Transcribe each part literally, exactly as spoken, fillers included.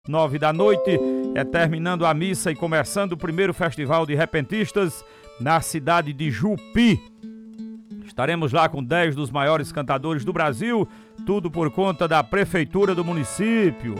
Nove da noite, é terminando a missa e começando o primeiro festival de repentistas na cidade de Jupi. Estaremos lá com dez dos maiores cantadores do Brasil, tudo por conta da prefeitura do município.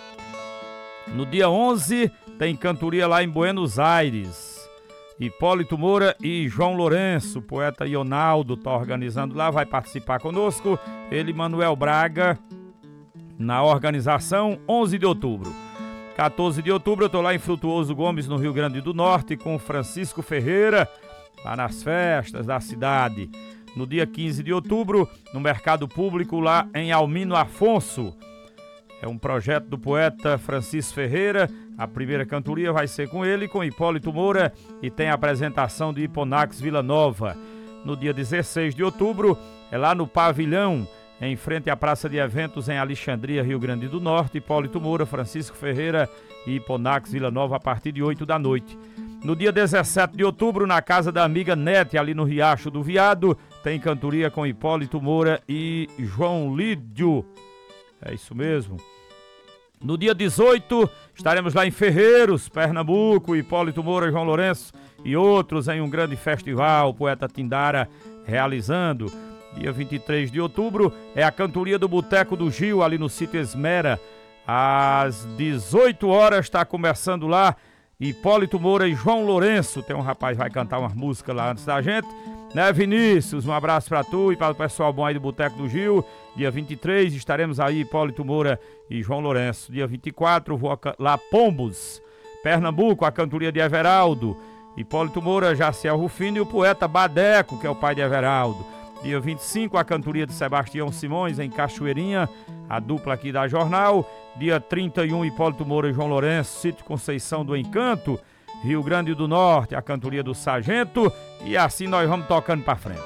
No dia onze, tem cantoria lá em Buenos Aires. Hipólito Moura e João Lourenço, poeta Ionaldo, está organizando lá, vai participar conosco. Ele, Manuel Braga, na organização, onze de outubro. quatorze de outubro eu estou lá em Frutuoso Gomes, no Rio Grande do Norte, com Francisco Ferreira, lá nas festas da cidade. No dia quinze de outubro, no Mercado Público, lá em Almino Afonso. É um projeto do poeta Francisco Ferreira. A primeira cantoria vai ser com ele, com Hipólito Moura, e tem a apresentação de Hiponax Vila Nova. No dia dezesseis de outubro, é lá no Pavilhão, em frente à Praça de Eventos, em Alexandria, Rio Grande do Norte. Hipólito Moura, Francisco Ferreira e Hiponax Vila Nova, a partir de oito da noite. No dia dezessete de outubro, na casa da amiga Nete, ali no Riacho do Viado, tem cantoria com Hipólito Moura e João Lídio. É isso mesmo. No dia dezoito, estaremos lá em Ferreiros, Pernambuco, Hipólito Moura, João Lourenço e outros em um grande festival, o poeta Tindara realizando. Dia vinte e três de outubro é a cantoria do Boteco do Gil, ali no sítio Esmera. Às dezoito horas está começando lá Hipólito Moura e João Lourenço. Tem um rapaz que vai cantar umas músicas lá antes da gente, né, Vinícius? Um abraço para tu e para o pessoal bom aí do Boteco do Gil. Dia vinte e três estaremos aí, Hipólito Moura e João Lourenço. Dia vinte e quatro, vou lá Pombos, Pernambuco, a cantoria de Everaldo, Hipólito Moura, Jaciel Rufino e o poeta Badeco, que é o pai de Everaldo. Dia vinte e cinco, a cantoria de Sebastião Simões, em Cachoeirinha, a dupla aqui da Jornal. Dia trinta e um, Hipólito Moura e João Lourenço, Sítio Conceição do Encanto, Rio Grande do Norte, a cantoria do Sargento. E assim nós vamos tocando pra frente.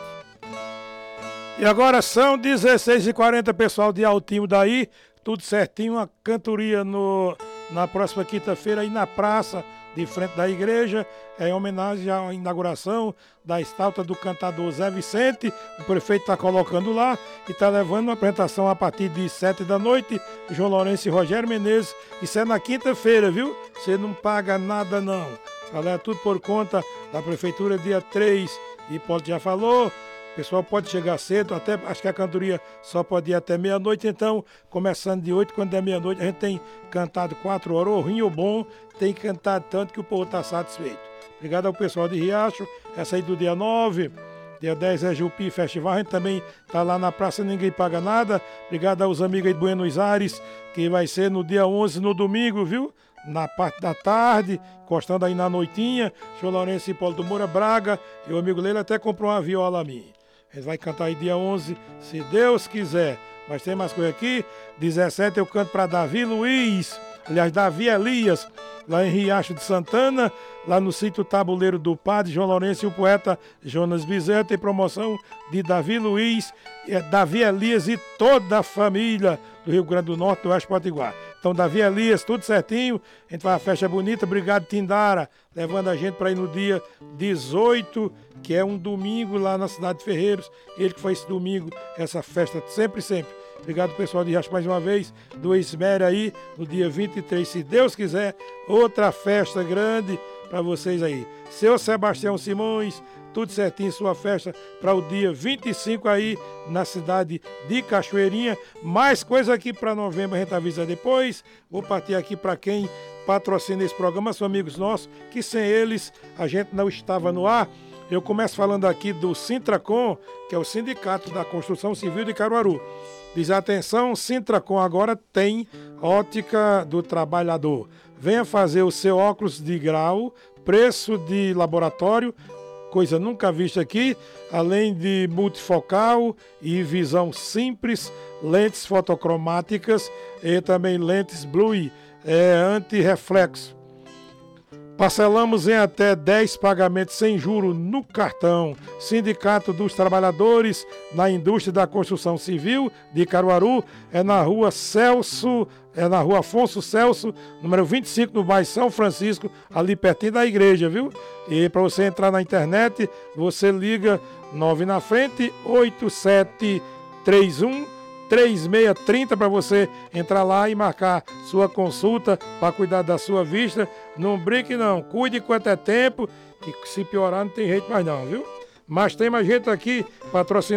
E agora são dezesseis e quarenta, pessoal de Altinho daí, tudo certinho, a cantoria no, na próxima quinta-feira aí na praça, de frente da igreja, é em homenagem à inauguração da estátua do cantador Zé Vicente. O prefeito está colocando lá e está levando uma apresentação a partir de sete da noite, João Lourenço e Rogério Menezes. Isso é na quinta-feira, viu? Você não paga nada não. Galera, tudo por conta da prefeitura, dia três, e Hipólito já falou. O pessoal pode chegar cedo, até acho que a cantoria só pode ir até meia-noite, então, começando de oito, quando é meia-noite, a gente tem cantado quatro horas, ou ruim ou bom, tem cantado tanto que o povo está satisfeito. Obrigado ao pessoal de Riacho, essa aí do dia nove, dia dez é Jupi Festival, a gente também está lá na praça, ninguém paga nada. Obrigado aos amigos aí de Buenos Aires, que vai ser no dia onze, no domingo, viu? Na parte da tarde, encostando aí na noitinha, João Lourenço e Hipólito Moura, Braga, e o amigo Leila até comprou uma viola minha. A gente vai cantar aí dia onze, se Deus quiser. Mas tem mais coisa aqui. dezessete eu canto para Davi Luiz, aliás, Davi Elias, lá em Riacho de Santana, lá no sítio Tabuleiro do Padre João Lourenço e o poeta Jonas Bezerra. Tem promoção de Davi Luiz, Davi Elias e toda a família do Rio Grande do Norte, do Oeste Potiguar. Então, Davi Elias, tudo certinho. A gente vai uma festa bonita. Obrigado, Tindara, levando a gente para ir no dia dezoito, que é um domingo lá na cidade de Ferreiros. Ele que faz esse domingo, essa festa sempre, sempre. Obrigado, pessoal de Riacho, mais uma vez. Do Esmera aí, no dia vinte e três, se Deus quiser. Outra festa grande para vocês aí. Seu Sebastião Simões, tudo certinho, sua festa para o dia vinte e cinco aí na cidade de Cachoeirinha. Mais coisa aqui para novembro, a gente avisa depois. Vou partir aqui para quem patrocina esse programa, são amigos nossos, que sem eles a gente não estava no ar. Eu começo falando aqui do Sintracom, que é o Sindicato da Construção Civil de Caruaru. Diz, atenção, Sintracom agora tem ótica do trabalhador. Venha fazer o seu óculos de grau, preço de laboratório, coisa nunca vista aqui, além de multifocal e visão simples, lentes fotocromáticas e também lentes Blue, é, anti-reflexo. Parcelamos em até dez pagamentos sem juro no cartão. Sindicato dos Trabalhadores na Indústria da Construção Civil de Caruaru, é na rua Celso, é na rua Afonso Celso, número vinte e cinco, no bairro São Francisco, ali pertinho da igreja, viu? E para você entrar na internet, você liga nove na frente, oito sete três um três seis três zero para você entrar lá e marcar sua consulta para cuidar da sua vista. Não brinque não, cuide enquanto é tempo, que se piorar não tem jeito mais não, viu? Mas tem mais gente aqui patrocinando